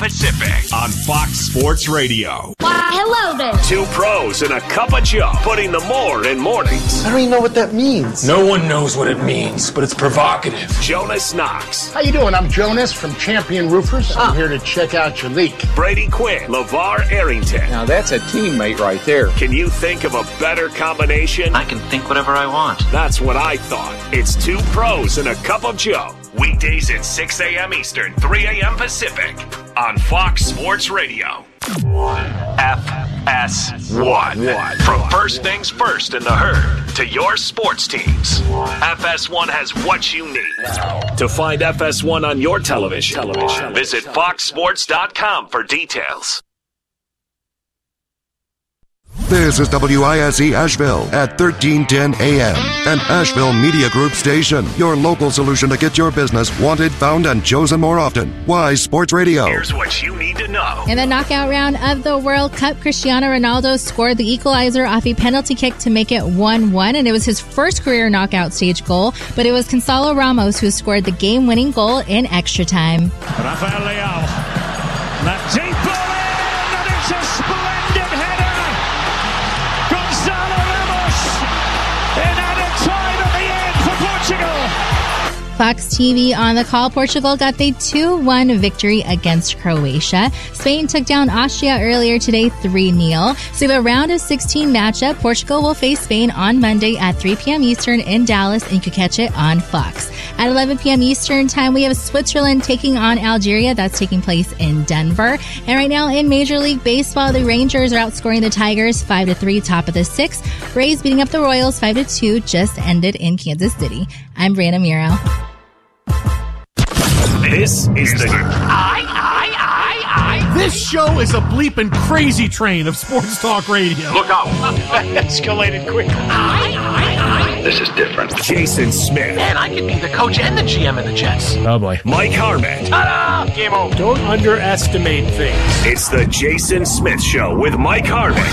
Pacific on Fox Sports Radio. Hello there. Two pros and a cup of Joe, putting the more in mornings. I don't even know what that means. No one knows what it means, but it's provocative. Jonas Knox. How you doing? I'm Jonas from Champion Roofers. I'm here to check out your leak. Brady Quinn. LeVar Arrington. Now that's a teammate right there. Can you think of a better combination? I can think whatever I want. That's what I thought. It's two pros and a cup of Joe. Weekdays at 6 a.m. Eastern, 3 a.m. Pacific on Fox Sports Radio. FS1. From first things first in the herd to your sports teams, FS1 has what you need. To find FS1 on your television, visit foxsports.com for details. This is WISE Asheville at 1310 AM, an Asheville Media Group station. Your local solution to get your business wanted, found, and chosen more often. WISE Sports Radio. Here's what you need to know. In the knockout round of the World Cup, Cristiano Ronaldo scored the equalizer off a penalty kick to make it 1-1, and it was his first career knockout stage goal, but it was Gonzalo Ramos who scored the game-winning goal in extra time. Rafael Leao. That deep ball in, and it's a splendid header. Gonzalo Ramos in added time at the end for Portugal. Fox TV on the call. Portugal got the 2-1 victory against Croatia. Spain took down Austria earlier today 3-0. So we have a round of 16 matchup. Portugal will face Spain on Monday at 3 p.m. Eastern in Dallas, and you can catch it on Fox. At 11 p.m. Eastern time, we have Switzerland taking on Algeria. That's taking place in Denver. And right now in Major League Baseball, the Rangers are outscoring the Tigers 5-3, top of the sixth. Rays beating up the Royals 5-2, just ended in Kansas City. I'm Brianna Miro. This is the This show is a bleeping crazy train of sports talk radio. Look out. That escalated quick. This is different. Jason Smith. Man, I could be the coach and the GM of the Jets. Oh boy. Mike Harmon. Ta-da! Game over. Don't underestimate things. It's the Jason Smith Show with Mike Harmon.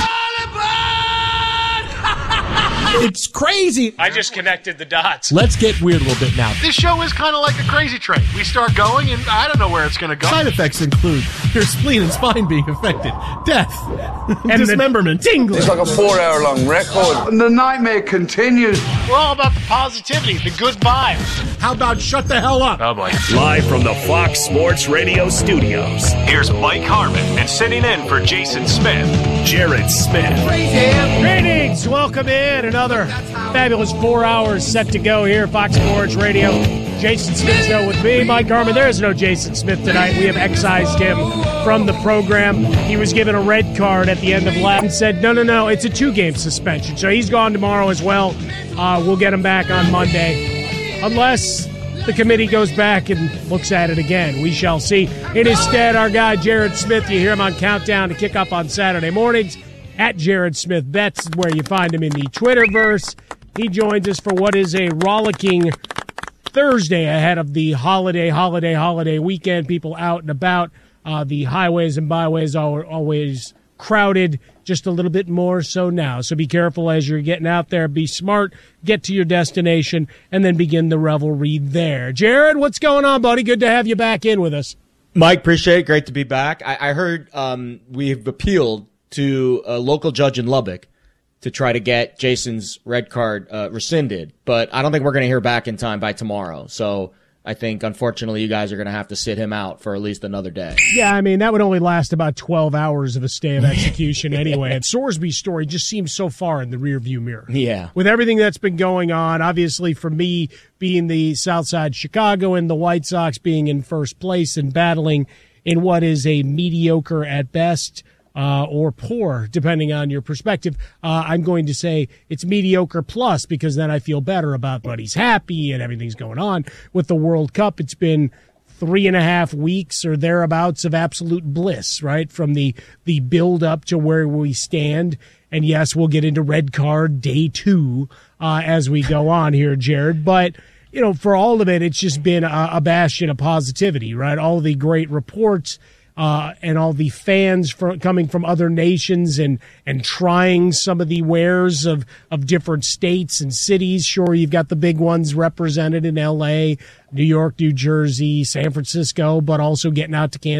It's crazy. I just connected the dots. Let's get weird a little bit now. This show is kind of like a crazy train. We start going, and I don't know where it's going to go. Side effects include your spleen and spine being affected, death, and dismemberment, tingling. It's like a 4-hour-long record. And the nightmare continues. We're all about the positivity, the good vibes. How about shut the hell up? Oh boy. Live from the Fox Sports Radio studios, here's Mike Harmon, and sitting in for Jason Smith, Jared Smith. Greetings. Welcome in. Another fabulous 4 hours set to go here, Fox Sports Radio. Jason Smith Show with me, Mike Harmon. There is no Jason Smith tonight. We have excised him from the program. He was given a red card at the end of last and said, no, it's a 2-game suspension. So he's gone tomorrow as well. We'll get him back on Monday. Unless the committee goes back and looks at it again. We shall see. In his stead, our guy Jared Smith. You hear him on Countdown to kick up on Saturday mornings. At Jared Smith Betts is where you find him in the Twitterverse. He joins us for what is a rollicking Thursday ahead of the holiday weekend. People out and about. The highways and byways are always crowded, just a little bit more so now. So be careful as you're getting out there. Be smart, get to your destination, and then begin the revelry there. Jared, what's going on, buddy? Good to have you back in with us. Mike, appreciate it. Great to be back. I heard we've appealed to a local judge in Lubbock to try to get Jason's red card rescinded, but I don't think we're going to hear back in time by tomorrow. So I think, unfortunately, you guys are going to have to sit him out for at least another day. Yeah, I mean, that would only last about 12 hours of a stay of execution anyway. And Sorsby's story just seems so far in the rearview mirror. Yeah. With everything that's been going on, obviously for me being the Southside Chicago and the White Sox being in first place and battling in what is a mediocre at best or poor, depending on your perspective. I'm going to say it's mediocre plus because then I feel better about what he's happy and everything's going on. With the World Cup, it's been 3.5 weeks or thereabouts of absolute bliss, right? From the build up to where we stand. And yes, we'll get into red card day 2 as we go on here, Jared. But, you know, for all of it, it's just been a bastion of positivity, right? All the great reports and all the fans coming from other nations and trying some of the wares of different states and cities. Sure, you've got the big ones represented in L.A., New York, New Jersey, San Francisco, but also getting out to Kansas